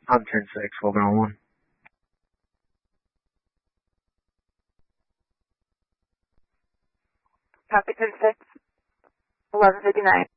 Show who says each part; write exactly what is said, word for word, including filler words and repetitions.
Speaker 1: I'm ten six, Vulcan on one.
Speaker 2: Copy ten six, eleven fifty-nine.